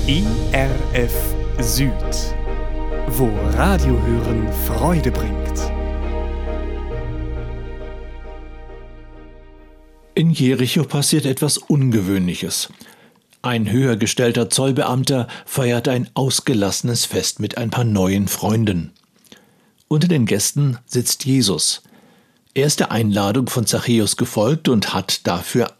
ERF Süd, wo Radiohören Freude bringt. In Jericho passiert etwas Ungewöhnliches. Ein höher gestellter Zollbeamter feiert ein ausgelassenes Fest mit ein paar neuen Freunden. Unter den Gästen sitzt Jesus. Er ist der Einladung von Zachäus gefolgt und hat dafür